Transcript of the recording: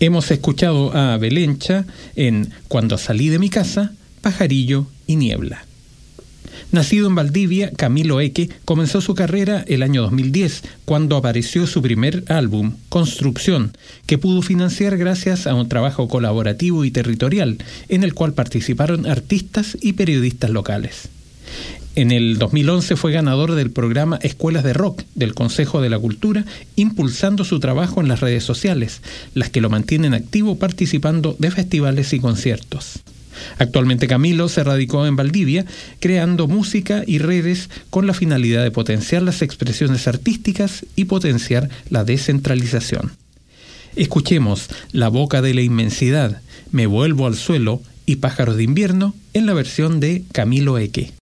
Hemos escuchado a Belencha en Cuando salí de mi casa, Pajarillo y Niebla. Nacido en Valdivia, Camilo Eque comenzó su carrera el año 2010, cuando apareció su primer álbum, Construcción, que pudo financiar gracias a un trabajo colaborativo y territorial, en el cual participaron artistas y periodistas locales. En el 2011 fue ganador del programa Escuelas de Rock del Consejo de la Cultura, impulsando su trabajo en las redes sociales, las que lo mantienen activo participando de festivales y conciertos. Actualmente Camilo se radicó en Valdivia, creando música y redes con la finalidad de potenciar las expresiones artísticas y potenciar la descentralización. Escuchemos La Boca de la Inmensidad, Me Vuelvo al Suelo y Pájaros de Invierno en la versión de Camilo Eque.